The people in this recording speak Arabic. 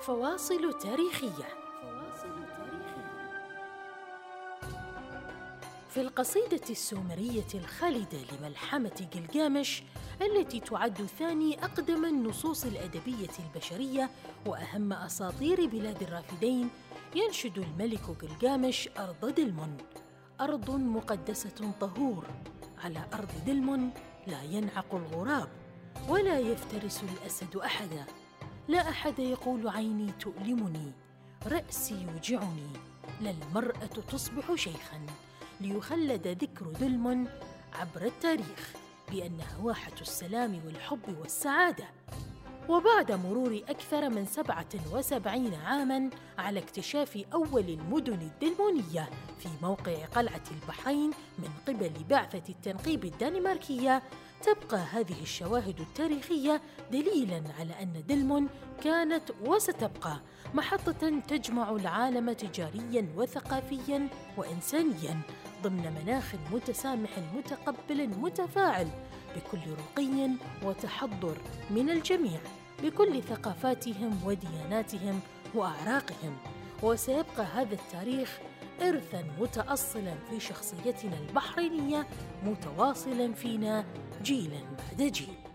فواصل تاريخية. في القصيدة السومرية الخالدة لملحمة جلجامش التي تعد ثاني أقدم النصوص الأدبية البشرية وأهم أساطير بلاد الرافدين، ينشد الملك جلجامش أرض دلمن: أرض مقدسة طهور، على أرض دلمن لا ينعق الغراب ولا يفترس الأسد أحدا، لا أحد يقول عيني تؤلمني، رأسي يوجعني، لا المرأة تصبح شيخاً، ليخلد ذكر دلمن عبر التاريخ بأنها واحة السلام والحب والسعادة. وبعد مرور أكثر من 77 عاماً على اكتشاف أول المدن الدلمونية في موقع قلعة البحرين من قبل بعثة التنقيب الدنماركية، تبقى هذه الشواهد التاريخية دليلاً على أن دلمن كانت وستبقى محطة تجمع العالم تجارياً وثقافياً وإنسانياً ضمن مناخ متسامح متقبل متفاعل بكل رقي وتحضر من الجميع بكل ثقافاتهم ودياناتهم وأعراقهم. وسيبقى هذا التاريخ إرثاً متأصلاً في شخصيتنا البحرينية، متواصلاً فينا جيلاً بعد جيل.